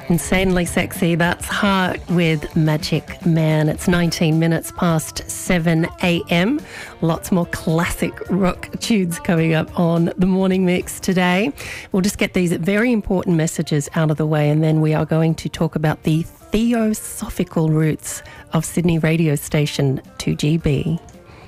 Insanely sexy. That's Heart with Magic Man. It's 19 minutes past 7 a.m. Lots more classic rock tunes coming up on the morning mix today. We'll just get these very important messages out of the way, and then we are going to talk about the theosophical roots of Sydney radio station 2GB.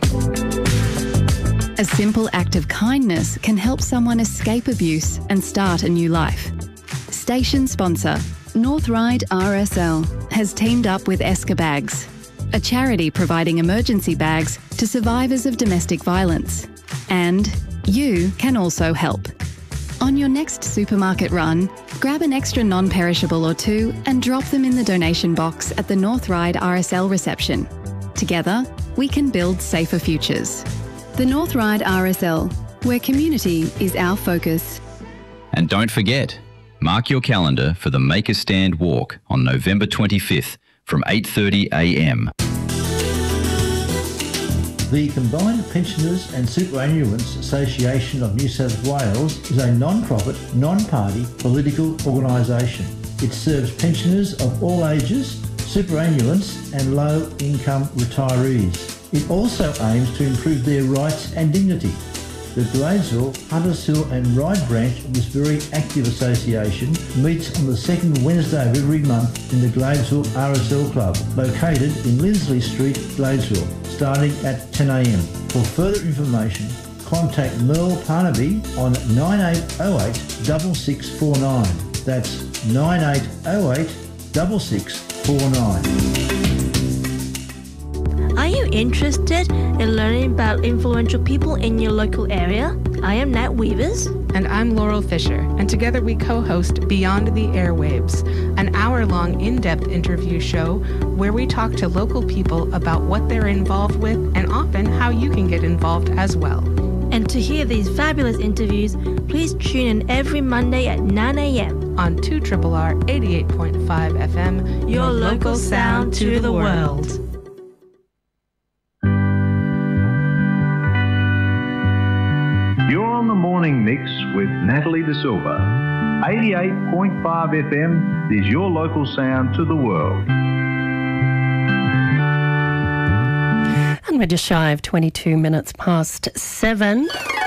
A simple act of kindness can help someone escape abuse and start a new life. Station sponsor North Ryde RSL has teamed up with Esker Bags, a charity providing emergency bags to survivors of domestic violence. And you can also help. On your next supermarket run, grab an extra non-perishable or two and drop them in the donation box at the North Ryde RSL reception. Together, we can build safer futures. The North Ryde RSL, where community is our focus. And don't forget, mark your calendar for the Make a Stand walk on November 25th from 8:30 a.m. The Combined Pensioners and Superannuants Association of New South Wales is a non-profit, non-party political organisation. It serves pensioners of all ages, superannuants and low-income retirees. It also aims to improve their rights and dignity. The Gladesville, Hunters Hill and Ryde branch of this very active association meets on the second Wednesday of every month in the Gladesville RSL Club, located in Lindsley Street, Gladesville, starting at 10 a.m. For further information, contact Merle Parnaby on 9808 6649. That's 9808 6649. Are you interested in learning about influential people in your local area? I am Nat Weavers. And I'm Laurel Fisher, and together we co-host Beyond the Airwaves, an hour-long in-depth interview show where we talk to local people about what they're involved with and often how you can get involved as well. And to hear these fabulous interviews, please tune in every Monday at 9 a.m. on 2RRR 88.5 FM, your local sound to the world. You're on the morning mix with Natalie De Silva. 88.5 FM is your local sound to the world. And we're just shy of 22 minutes past 7.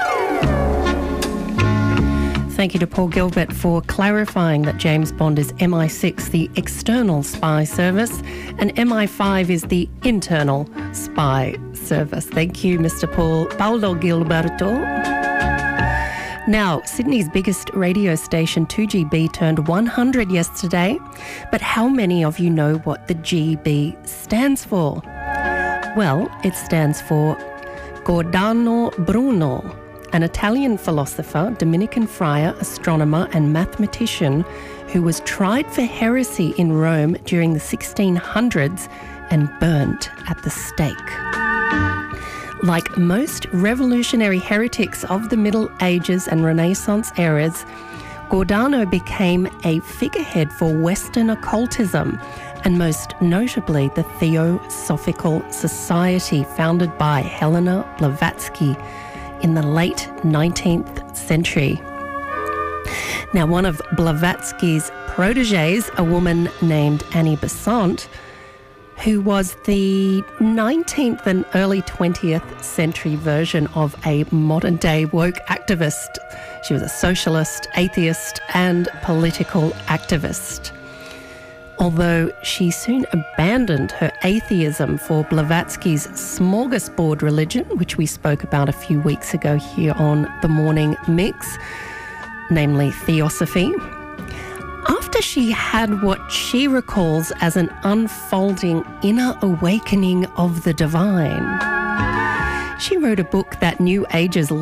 Thank you to Paul Gilbert for clarifying that James Bond is MI6, the external spy service, and MI5 is the internal spy service. Thank you, Mr. Paulo Gilberto. Now, Sydney's biggest radio station, 2GB, turned 100 yesterday. But how many of you know what the GB stands for? Well, it stands for Giordano Bruno, an Italian philosopher, Dominican friar, astronomer and mathematician who was tried for heresy in Rome during the 1600s and burnt at the stake. Like most revolutionary heretics of the Middle Ages and Renaissance eras, Giordano became a figurehead for Western occultism, and most notably the Theosophical Society founded by Helena Blavatsky in the late 19th century. Now, one of Blavatsky's proteges, a woman named Annie Besant, who was the 19th and early 20th century version of a modern-day woke activist. She was a socialist, atheist, and political activist. Although she soon abandoned her atheism for Blavatsky's smorgasbord religion, which we spoke about a few weeks ago here on The Morning Mix, namely Theosophy. After she had what she recalls as an unfolding inner awakening of the divine, she wrote a book that New Age's